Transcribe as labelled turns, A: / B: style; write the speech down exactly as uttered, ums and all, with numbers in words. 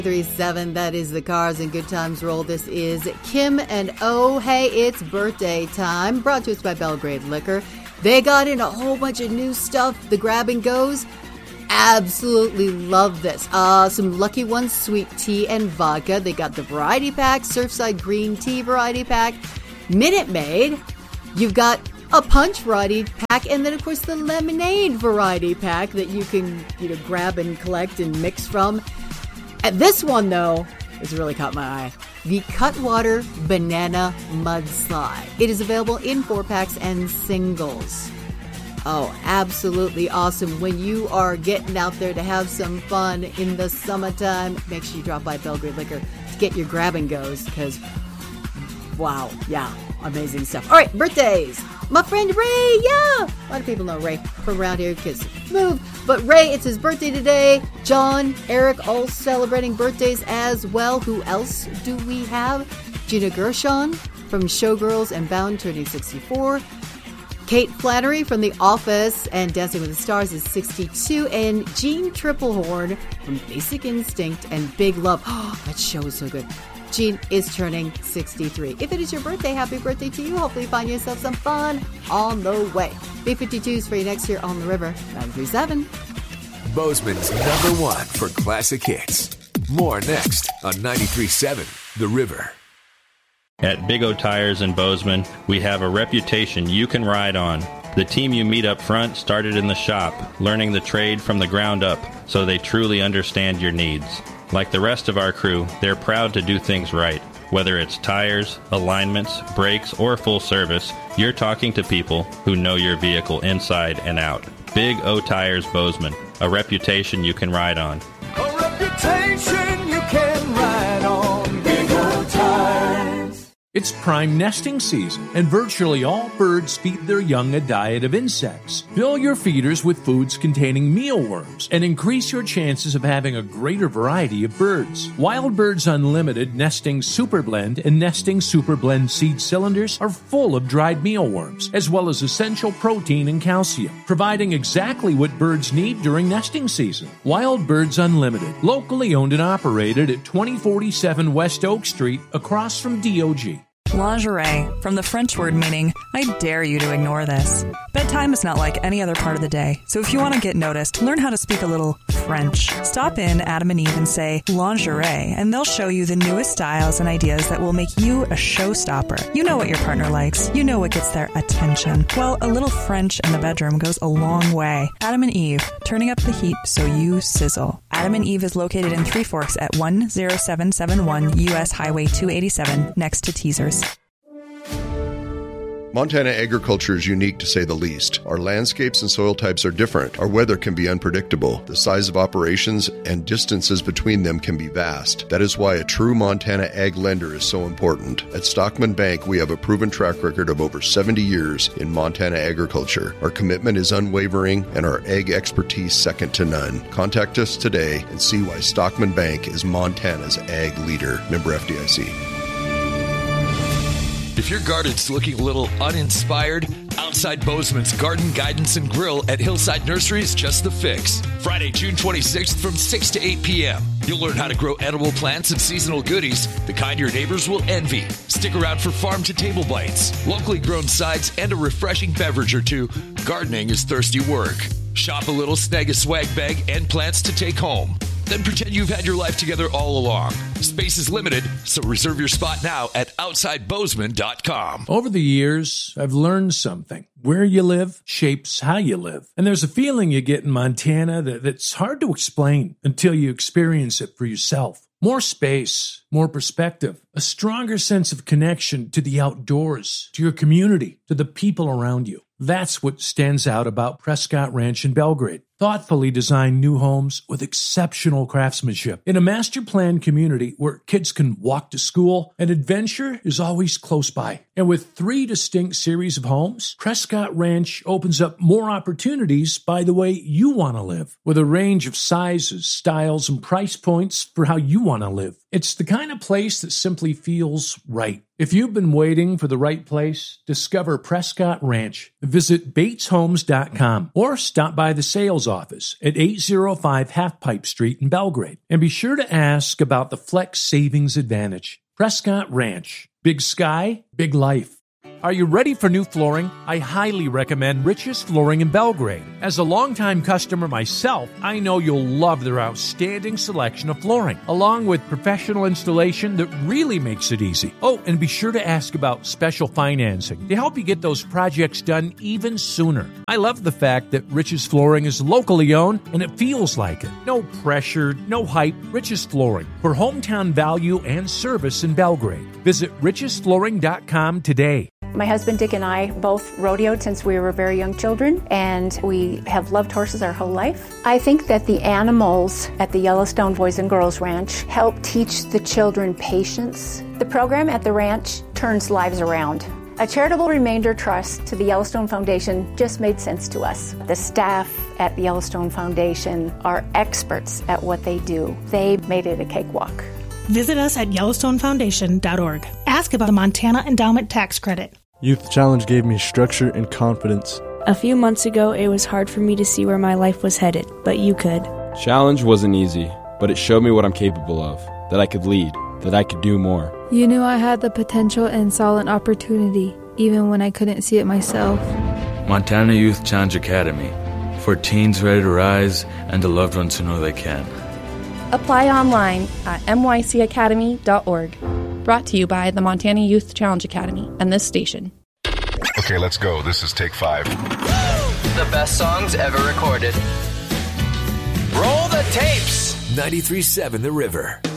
A: three seven, that is the Cars and Good Times roll. This is Kim and Oh, hey, it's birthday time. Brought to us by Belgrade Liquor. They got in a whole bunch of new stuff. The grab and goes. Absolutely love this. Uh, some Lucky Ones sweet tea and vodka. They got the variety pack, Surfside green tea variety pack, Minute Maid. You've got a punch variety pack, and then of course the lemonade variety pack that you can, you know, grab and collect and mix from. And this one though has really caught my eye. The Cutwater Banana Mudslide. It is available in four packs and singles. Oh, absolutely awesome. When you are getting out there to have some fun in the summertime, make sure you drop by Belgrade Liquor to get your grab and goes, because wow, yeah, amazing stuff. All right, birthdays. My friend Ray, yeah. A lot of people know Ray from around here because move. But Ray, it's his birthday today. John, Eric, all celebrating birthdays as well. Who else do we have? Gina Gershon from Showgirls and Bound turning sixty-four. Kate Flannery from The Office and Dancing with the Stars is sixty-two. And Jean Triplehorn from Basic Instinct and Big Love. Oh, that show is so good. Jean is turning sixty-three. If it is your birthday, happy birthday to you. Hopefully you find yourself some fun on the way. B fifty-two's for you next year on the river. nine three seven.
B: Bozeman's number one for classic hits. More next on ninety-three point seven The River.
C: At Big O Tires in Bozeman, we have a reputation you can ride on. The team you meet up front started in the shop, learning the trade from the ground up, so they truly understand your needs. Like the rest of our crew, they're proud to do things right. Whether it's tires, alignments, brakes, or full service, you're talking to people who know your vehicle inside and out. Big O Tires Bozeman, a reputation you can ride on.
D: A reputation you can ride on. Big O Tires.
E: It's prime nesting season, and virtually all birds feed their young a diet of insects. Fill your feeders with foods containing mealworms and increase your chances of having a greater variety of birds. Wild Birds Unlimited Nesting Super Blend and Nesting Super Blend seed cylinders are full of dried mealworms, as well as essential protein and calcium, providing exactly what birds need during nesting season. Wild Birds Unlimited, locally owned and operated at twenty forty-seven West Oak Street, across from D O G.
F: Lingerie, from the French word meaning, I dare you to ignore this. Bedtime is not like any other part of the day, so if you want to get noticed, learn how to speak a little French. Stop in Adam and Eve and say lingerie, and they'll show you the newest styles and ideas that will make you a showstopper. You know what your partner likes. You know what gets their attention. Well, a little French in the bedroom goes a long way. Adam and Eve, turning up the heat so you sizzle. Adam and Eve is located in Three Forks at one oh seven seven one U S Highway two eighty-seven, next to Teasers.
G: Montana agriculture is unique to say the least. Our landscapes and soil types are different. Our weather can be unpredictable. The size of operations and distances between them can be vast. That is why a true Montana ag lender is so important. At Stockman Bank, we have a proven track record of over seventy years in Montana agriculture. Our commitment is unwavering and our ag expertise second to none. Contact us today and see why Stockman Bank is Montana's ag leader. Member F D I C.
H: If your garden's looking a little uninspired, Outside Bozeman's Garden Guidance and Grill at Hillside Nursery is just the fix. Friday, June twenty-sixth from six to eight p.m. You'll learn how to grow edible plants and seasonal goodies, the kind your neighbors will envy. Stick around for farm-to-table bites, locally grown sides, and a refreshing beverage or two. Gardening is thirsty work. Shop a little, snag a swag bag, and plants to take home. Then pretend you've had your life together all along. Space is limited, so reserve your spot now at outside bozeman dot com.
E: Over the years, I've learned something. Where you live shapes how you live. And there's a feeling you get in Montana that, that's hard to explain until you experience it for yourself. More space, more perspective, a stronger sense of connection to the outdoors, to your community, to the people around you. That's what stands out about Prescott Ranch in Belgrade. Thoughtfully designed new homes with exceptional craftsmanship in a master-planned community where kids can walk to school and adventure is always close by. And with three distinct series of homes, Prescott Ranch opens up more opportunities by the way you want to live, with a range of sizes, styles, and price points for how you want to live. It's the kind of place that simply feels right. If you've been waiting for the right place, discover Prescott Ranch. Visit bates homes dot com or stop by the sales office at eight oh five Half Pipe Street in Belgrade. And be sure to ask about the Flex Savings Advantage. Prescott Ranch. Big sky, big life. Are you ready for new flooring? I highly recommend Rich's Flooring in Belgrade. As a longtime customer myself, I know you'll love their outstanding selection of flooring, along with professional installation that really makes it easy. Oh, and be sure to ask about special financing to help you get those projects done even sooner. I love the fact that Rich's Flooring is locally owned and it feels like it. No pressure, no hype. Rich's Flooring for hometown value and service in Belgrade. Visit riches flooring dot com today.
I: My husband Dick and I both rodeoed since we were very young children, and we have loved horses our whole life. I think that the animals at the Yellowstone Boys and Girls Ranch help teach the children patience. The program at the ranch turns lives around. A charitable remainder trust to the Yellowstone Foundation just made sense to us. The staff at the Yellowstone Foundation are experts at what they do. They made it a cakewalk.
J: Visit us at yellowstone foundation dot org. Ask about the Montana Endowment Tax Credit.
K: Youth Challenge gave me structure and confidence.
L: A few months ago, it was hard for me to see where my life was headed, but you could.
M: Challenge wasn't easy, but it showed me what I'm capable of, that I could lead, that I could do more.
N: You knew I had the potential and saw an opportunity, even when I couldn't see it myself.
O: Montana Youth Challenge Academy, for teens ready to rise and the loved ones who know they can.
P: Apply online at m y c academy dot org. Brought to you by the Montana Youth Challenge Academy and this station.
Q: Okay, let's go. This is take five.
R: The best songs ever recorded. Roll the tapes.
B: ninety-three point seven The River.